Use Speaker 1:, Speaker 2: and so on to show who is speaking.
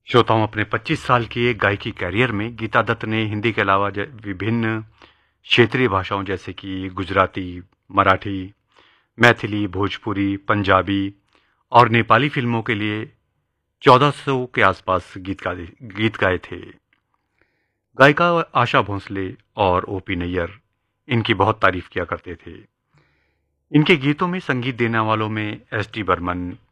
Speaker 1: श्रोताओं, अपने 25 साल की एक गायकी कैरियर में गीता दत्त ने हिंदी के अलावा विभिन्न क्षेत्रीय भाषाओं जैसे कि गुजराती, मराठी, मैथिली, भोजपुरी, पंजाबी और नेपाली फिल्मों के लिए 1400 के आसपास गीत गाए थे। गायिका आशा भोसले और ओपी नैयर इनकी बहुत तारीफ किया करते थे। इनके गीतों में संगीत देने वालों में एस डी बर्मन,